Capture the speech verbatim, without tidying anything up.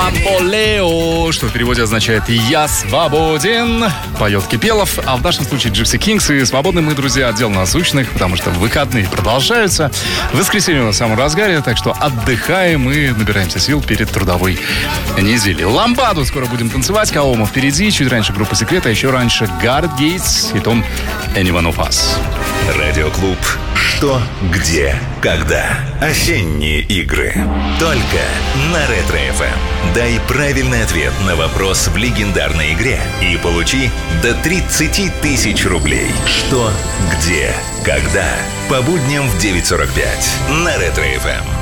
«Бамболео», что в переводе означает «Я свободен», поет Кипелов, а в нашем случае Gypsy Kings. И свободны мы, друзья, отдел насущных, потому что выходные продолжаются. Воскресенье в самом разгаре, так что отдыхаем и набираемся сил перед трудовой неделей. «Ламбаду» скоро будем танцевать, Каома впереди, чуть раньше группа «Секрет», а еще раньше Gareth Gates и том «Anyone of Us». Радиоклуб «Что, где, когда». Осенние игры. Только на Ретро-эф эм. Дай правильный ответ на вопрос в легендарной игре и получи до тридцать тысяч рублей. Что, где, когда. По будням в девять сорок пять на Ретро-эф эм.